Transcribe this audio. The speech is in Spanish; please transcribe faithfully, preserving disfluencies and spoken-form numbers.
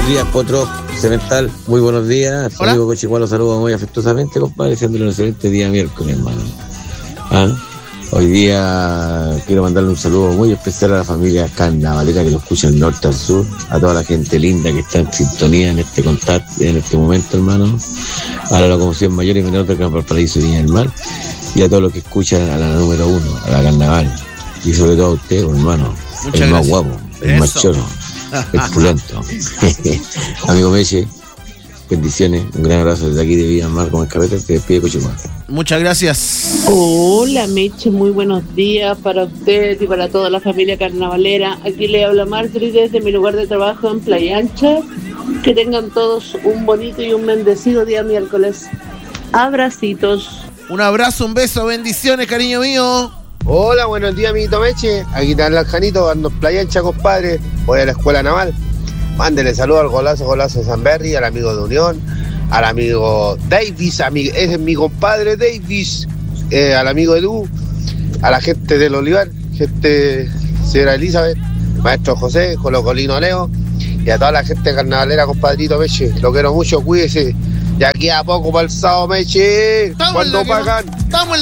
días, Potro Cemental. Muy buenos días. Su amigo Cochicualo saluda muy afectuosamente, compadre, deseándole un excelente día miércoles, hermano. ¿Ah? Hoy día quiero mandarle un saludo muy especial a la familia carnavalera que lo escucha del norte al sur, a toda la gente linda que está en sintonía en este contacto, en este momento, hermano, a la locomoción mayor y menor del Gran Valparaíso y Viña del Mar, y a todos los que escuchan a la número uno, a la carnaval, y sobre todo a usted, hermano, Muchas el más gracias. guapo, el Eso. más choro, el pulento. Amigo Meche, bendiciones, un gran abrazo desde aquí de Viña del Mar con el Escapeta, se despide Cochicualo. Muchas gracias. Hola Meche, muy buenos días para usted y para toda la familia carnavalera. Aquí le habla Marjorie desde mi lugar de trabajo en Playa Ancha. Que tengan todos un bonito y un bendecido día miércoles. Abracitos. Un abrazo, un beso, bendiciones, cariño mío. Hola, buenos días, amiguito Meche. Aquí está el Janito, ando en Playa Ancha, compadre. Voy a la escuela naval. Mándele saludos al golazo, golazo Sanberry, al amigo de Unión, al amigo Davis, amigo, ese es mi compadre Davis, eh, al amigo Edu, a la gente del Olivar, gente, señora Elizabeth, maestro José, Colocolino Leo, y a toda la gente carnavalera, compadrito Meche. Lo quiero mucho, cuídese. De aquí a poco para el sábado, Meche. Estamos en ¿Cuándo la que no- pagan? Estamos en